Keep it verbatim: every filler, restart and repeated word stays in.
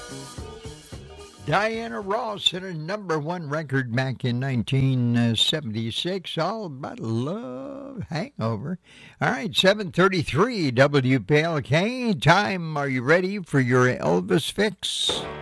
Diana Ross had a number one record back in nineteen seventy-six, all about love hangover. All right, seven thirty-three W P L K. Time, are you ready for your Elvis fix?